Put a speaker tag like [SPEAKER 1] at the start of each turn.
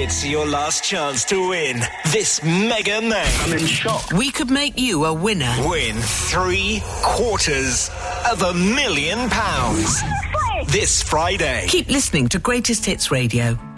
[SPEAKER 1] It's your last chance to win this mega name.
[SPEAKER 2] I'm in shock.
[SPEAKER 3] We could make you a winner.
[SPEAKER 1] Win £750,000 this Friday.
[SPEAKER 3] Keep listening to Greatest Hits Radio.